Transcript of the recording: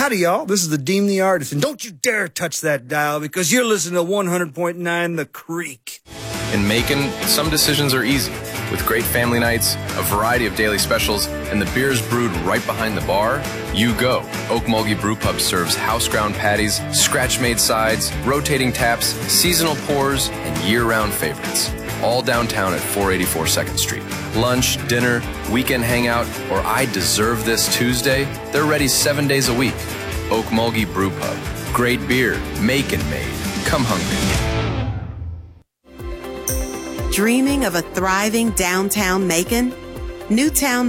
Howdy, y'all. This is the Deem the Artist, and don't you dare touch that dial because you're listening to 100.9 The Creek. In Macon, some decisions are easy. With great family nights, a variety of daily specials, and the beers brewed right behind the bar, you go. Okmulgee Brew Pub serves house-ground patties, scratch-made sides, rotating taps, seasonal pours, and year-round favorites. All downtown at 484 2nd Street. Lunch, dinner, weekend hangout, or I deserve this Tuesday, they're ready 7 days a week. Okmulgee Brew Pub. Great beer, Macon made. Come hungry. Dreaming of a thriving downtown Macon? Newtown